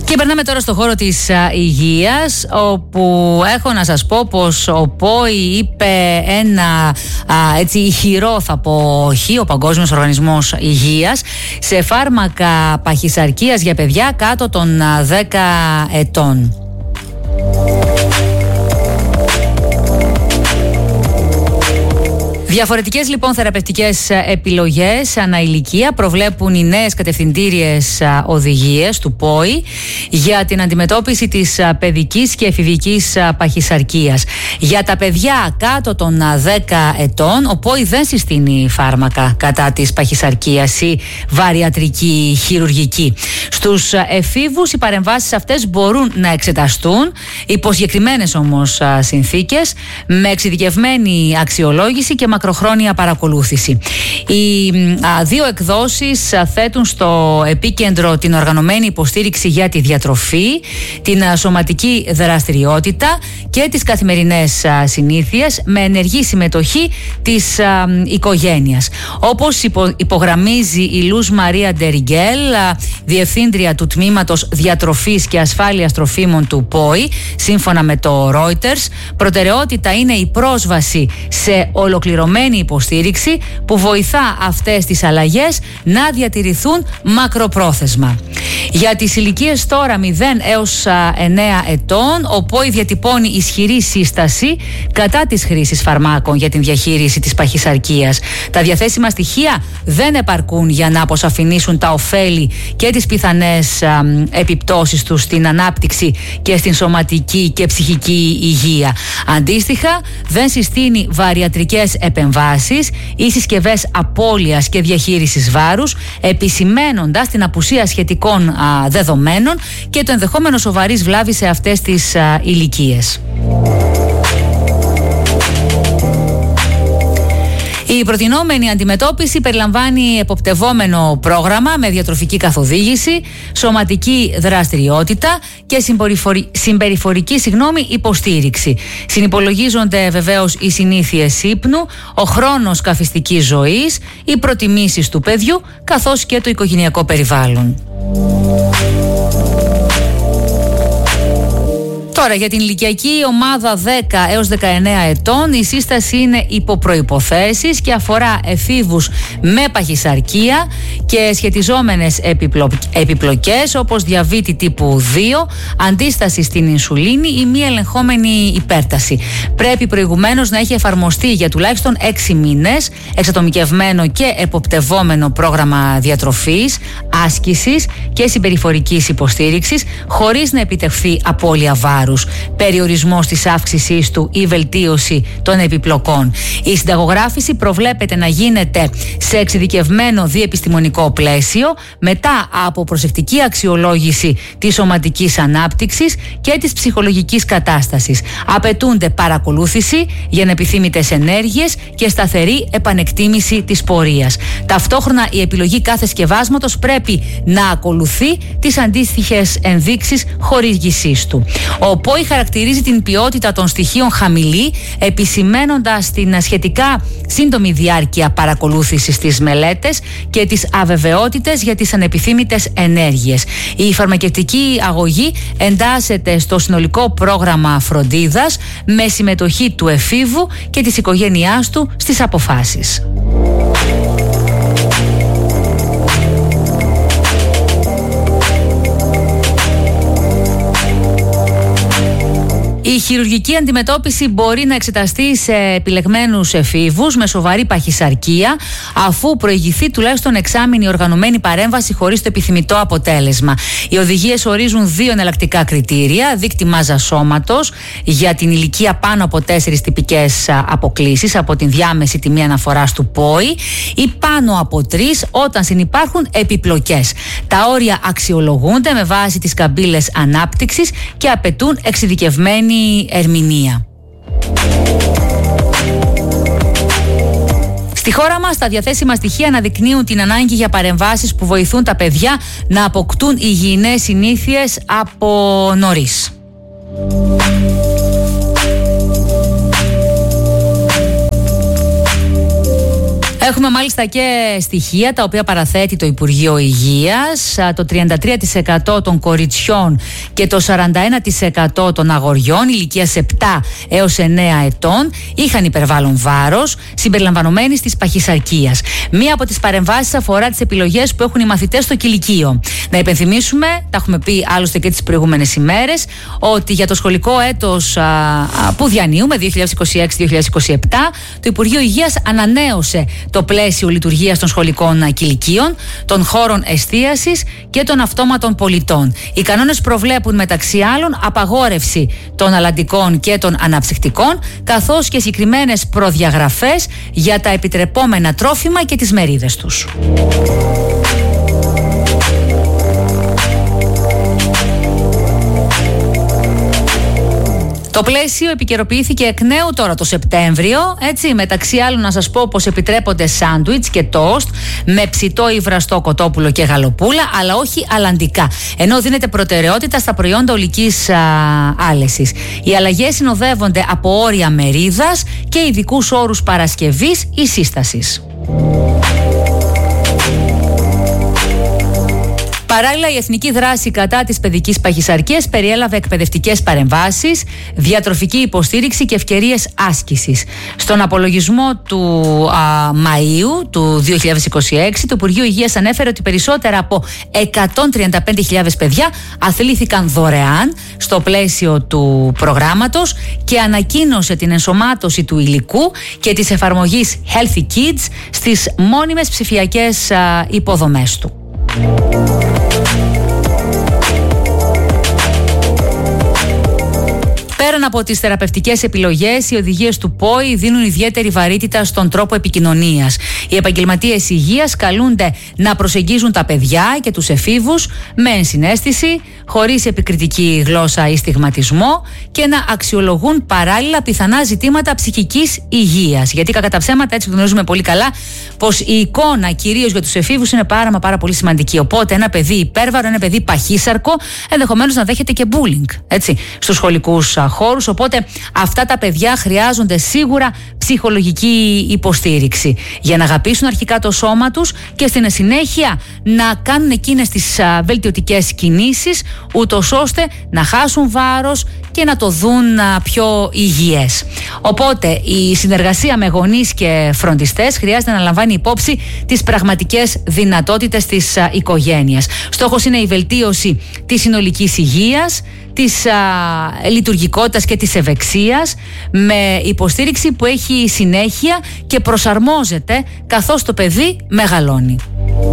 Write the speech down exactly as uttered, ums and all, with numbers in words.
Και περνάμε τώρα στο χώρο της α, υγείας, όπου έχω να σας πω πως ο ΠΟΗ είπε ένα α, έτσι ηχηρό, θα πω όχι, ο Παγκόσμιος Οργανισμός Υγείας, σε φάρμακα παχυσαρκίας για παιδιά κάτω των α, δέκα ετών. Διαφορετικές λοιπόν θεραπευτικές επιλογές ανά ηλικία προβλέπουν οι νέες κατευθυντήριες οδηγίες του ΠΟΗ για την αντιμετώπιση της παιδικής και εφηβικής παχυσαρκίας. Για τα παιδιά κάτω των δέκα ετών, ο ΠΟΗ δεν συστήνει φάρμακα κατά της παχυσαρκίας ή βαριατρική χειρουργική. Στους εφήβους οι παρεμβάσεις αυτές μπορούν να εξεταστούν υπό συγκεκριμένες όμως συνθήκες, με εξειδικευμένη αξιολόγηση και μακροχρόνια παρακολούθηση. Οι α, δύο εκδόσεις α, θέτουν στο επίκεντρο την οργανωμένη υποστήριξη για τη διατροφή, την α, σωματική δραστηριότητα και τις καθημερινές α, συνήθειες, με ενεργή συμμετοχή της α, οικογένειας. Όπως υπο, υπογραμμίζει η Λουζ Μαρία Ντεριγκέλ, διευθύντρια του Τμήματος Διατροφής και Ασφάλειας Τροφίμων του ΠΟΗ, σύμφωνα με το Reuters, προτεραιότητα είναι η πρόσβαση σε ολοκληρωμένη υποστήριξη που βοηθά αυτές τις αλλαγές να διατηρηθούν μακροπρόθεσμα. Για τις ηλικίες τώρα μηδέν έως εννέα ετών, ο ΠΟΗ διατυπώνει ισχυρή σύσταση κατά της χρήσης φαρμάκων για την διαχείριση της παχυσαρκίας. Τα διαθέσιμα στοιχεία δεν επαρκούν για να αποσαφηνίσουν τα ωφέλη και τις πιθανές α, επιπτώσεις τους στην ανάπτυξη και στην σωματική και ψυχική υγεία. Αντίστοιχα, δεν συστήνει βαριατρικές επεμβάσεις ή συσκευές απώλειας και διαχείρισης βάρους, επισημαίνοντας την απουσία σχετικών α, δεδομένων και το ενδεχόμενο σοβαρής βλάβης σε αυτές τις α, ηλικίες. Η προτινόμενη αντιμετώπιση περιλαμβάνει εποπτευόμενο πρόγραμμα με διατροφική καθοδήγηση, σωματική δραστηριότητα και συμπεριφορική συγγνώμη, υποστήριξη. Συνυπολογίζονται βεβαίως οι συνήθειες ύπνου, ο χρόνος καφιστικής ζωής, οι προτιμήσεις του παιδιού καθώς και το οικογενειακό περιβάλλον. Τώρα, για την ηλικιακή ομάδα δέκα έως δεκαεννέα ετών, η σύσταση είναι υπό προϋποθέσεις και αφορά εφήβους με παχυσαρκία και σχετιζόμενες επιπλο... επιπλοκές όπως διαβήτη τύπου δύο, αντίσταση στην ινσουλίνη ή μη ελεγχόμενη υπέρταση. Πρέπει προηγουμένως να έχει εφαρμοστεί για τουλάχιστον έξι μήνες εξατομικευμένο και εποπτευόμενο πρόγραμμα διατροφής, άσκησης και συμπεριφορικής υποστήριξης, χωρίς να επιτευχθεί απώλεια βάρους, περιορισμός της αύξησής του ή βελτίωση των επιπλοκών. Η συνταγογράφηση προβλέπεται να γίνεται σε εξειδικευμένο διεπιστημονικό πλαίσιο, μετά από προσεκτική αξιολόγηση της σωματικής ανάπτυξης και της ψυχολογικής κατάστασης. Απαιτούνται παρακολούθηση για ανεπιθύμητες ενέργειες και σταθερή επανεκτίμηση της πορείας. Ταυτόχρονα, η επιλογή κάθε σκευάσματος πρέπει να ακολουθεί τις αντίστοιχες ενδείξεις χορήγησής του. Ο ΠΟΗ χαρακτηρίζει την ποιότητα των στοιχείων χαμηλή, επισημαίνοντας την σχετικά σύντομη διάρκεια παρακολούθησης στις μελέτες και τις αβεβαιότητες για τις ανεπιθύμητες ενέργειες. Η φαρμακευτική αγωγή εντάσσεται στο συνολικό πρόγραμμα φροντίδας με συμμετοχή του εφήβου και της οικογένειάς του στις αποφάσεις. Η χειρουργική αντιμετώπιση μπορεί να εξεταστεί σε επιλεγμένους εφήβους με σοβαρή παχυσαρκία, αφού προηγηθεί τουλάχιστον εξάμηνη οργανωμένη παρέμβαση χωρίς το επιθυμητό αποτέλεσμα. Οι οδηγίες ορίζουν δύο εναλλακτικά κριτήρια: δείκτη μάζας σώματος για την ηλικία πάνω από τέσσερις τυπικές αποκλίσεις από την διάμεση τιμή αναφοράς του ΠΟΗ ή πάνω από τρεις όταν συνυπάρχουν επιπλοκές. Τα όρια αξιολογούνται με βάση τις καμπύλες ανάπτυξης και απαιτούν εξειδικευμένη ερμηνεία. Στη χώρα μας, τα διαθέσιμα στοιχεία αναδεικνύουν την ανάγκη για παρεμβάσεις που βοηθούν τα παιδιά να αποκτούν υγιεινές συνήθειες από νωρίς. Έχουμε μάλιστα και στοιχεία τα οποία παραθέτει το Υπουργείο Υγείας. Το τριάντα τρία τοις εκατό των κοριτσιών και το σαράντα ένα τοις εκατό των αγοριών ηλικίας επτά έως εννέα ετών είχαν υπερβάλλον βάρος, συμπεριλαμβανομένης της παχυσαρκίας. Μία από τις παρεμβάσεις αφορά τις επιλογές που έχουν οι μαθητές στο κηλικείο. Να υπενθυμίσουμε, τα έχουμε πει άλλωστε και τις προηγούμενες ημέρες, ότι για το σχολικό έτος α, α, που διανύουμε, δύο χιλιάδες είκοσι έξι δύο χιλιάδες είκοσι επτά, το Υπουργείο Υγείας ανανέωσε το πλαίσιο λειτουργίας των σχολικών κηλικείων, των χώρων εστίασης και των αυτόματων πολιτών. Οι κανόνες προβλέπουν μεταξύ άλλων απαγόρευση των αλλαντικών και των αναψυκτικών, καθώς και συγκεκριμένες προδιαγραφές για τα επιτρεπόμενα τρόφιμα και τις μερίδες τους. Το πλαίσιο επικαιροποιήθηκε εκ νέου τώρα το Σεπτέμβριο, έτσι, μεταξύ άλλων να σας πω πως επιτρέπονται σάντουιτς και τόστ με ψητό ή βραστό κοτόπουλο και γαλοπούλα, αλλά όχι αλλαντικά, ενώ δίνεται προτεραιότητα στα προϊόντα ολικής α, άλεσης. Οι αλλαγές συνοδεύονται από όρια μερίδας και ειδικούς όρους παρασκευής ή σύστασης. Παράλληλα, η εθνική δράση κατά της παιδικής παχυσαρκίας περιέλαβε εκπαιδευτικές παρεμβάσεις, διατροφική υποστήριξη και ευκαιρίες άσκησης. Στον απολογισμό του α, Μαΐου του δύο χιλιάδες είκοσι έξι, το Υπουργείο Υγείας ανέφερε ότι περισσότερα από εκατόν τριάντα πέντε χιλιάδες παιδιά αθλήθηκαν δωρεάν στο πλαίσιο του προγράμματος και ανακοίνωσε την ενσωμάτωση του υλικού και της εφαρμογής Healthy Kids στις μόνιμες ψηφιακές α, υποδομές του. Πέραν από τις θεραπευτικές επιλογές, οι οδηγίες του ΠΟΗ δίνουν ιδιαίτερη βαρύτητα στον τρόπο επικοινωνίας. Οι επαγγελματίες υγείας καλούνται να προσεγγίζουν τα παιδιά και τους εφήβους με ενσυναίσθηση, χωρίς επικριτική γλώσσα ή στιγματισμό και να αξιολογούν παράλληλα πιθανά ζητήματα ψυχικής υγείας. Γιατί κακά τα ψέματα, έτσι γνωρίζουμε πολύ καλά, πως η εικόνα κυρίως για τους εφήβους είναι πάρα μα πάρα πολύ σημαντική. Οπότε ένα παιδί υπέρβαρο, ένα παιδί παχύσαρκο, ενδεχομένως να δέχεται και bullying, έτσι, στους σχολικούς χώρους. Οπότε αυτά τα παιδιά χρειάζονται σίγουρα ψυχολογική υποστήριξη για να αγαπήσουν αρχικά το σώμα τους και στην συνέχεια να κάνουν εκείνες τις α, βελτιωτικές κινήσεις, ούτως ώστε να χάσουν βάρος και να το δουν α, πιο υγιές. Οπότε η συνεργασία με γονείς και φροντιστές χρειάζεται να λαμβάνει υπόψη τις πραγματικές δυνατότητες της α, οικογένειας. Στόχος είναι η βελτίωση της συνολικής υγείας, της α, λειτουργικότητας και της ευεξίας, με υποστήριξη που έχει συνέχεια και προσαρμόζεται καθώς το παιδί μεγαλώνει.